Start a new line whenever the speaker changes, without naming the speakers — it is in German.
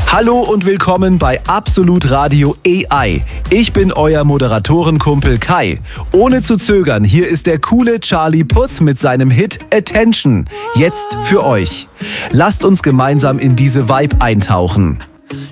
Hallo und willkommen bei Absolut Radio AI. Ich bin euer Moderatorenkumpel Kai. Ohne zu zögern, hier ist der coole Charlie Puth mit seinem Hit Attention. Jetzt für euch. Lasst uns gemeinsam in diese Vibe eintauchen.